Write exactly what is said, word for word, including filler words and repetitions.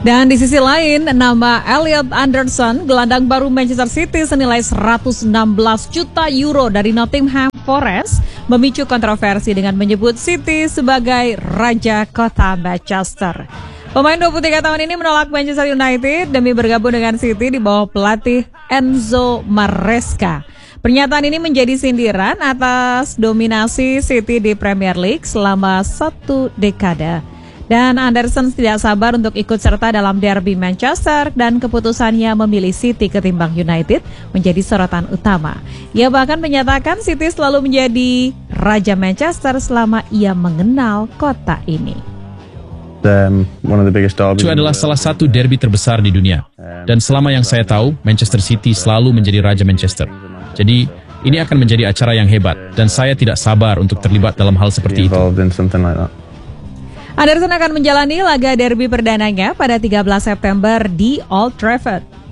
Dan di sisi lain, nama Elliot Anderson, gelandang baru Manchester City senilai seratus enam belas juta euro dari Nottingham Forest, memicu kontroversi dengan menyebut City sebagai raja kota Manchester. Pemain dua puluh tiga tahun ini menolak Manchester United demi bergabung dengan City di bawah pelatih Enzo Maresca. Pernyataan ini menjadi sindiran atas dominasi City di Premier League selama satu dekade. Dan Anderson tidak sabar untuk ikut serta dalam derby Manchester dan keputusannya memilih City ketimbang United menjadi sorotan utama. Ia bahkan menyatakan City selalu menjadi raja Manchester selama ia mengenal kota ini. Itu adalah salah satu derby terbesar di dunia. Dan selama yang saya tahu, Manchester City selalu menjadi raja Manchester. Jadi, ini akan menjadi acara yang hebat dan saya tidak sabar untuk terlibat dalam hal seperti itu. Anderson akan menjalani laga derby perdananya pada tiga belas September di Old Trafford.